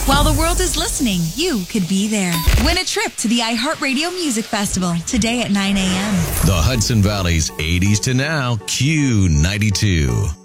While the world is listening, you could be there. Win a trip to the iHeartRadio Music Festival today at 9 a.m. The Hudson Valley's 80s to now Q92.